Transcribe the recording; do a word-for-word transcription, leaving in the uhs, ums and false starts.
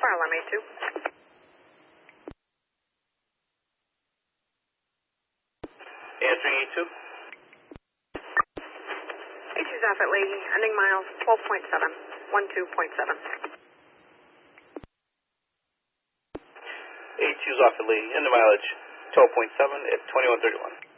fire alarm, A two. Answering A two. A two's off at Lee, ending miles twelve point seven, twelve point seven. A two's off at Lee, end of mileage twelve point seven at twenty-one thirty-one.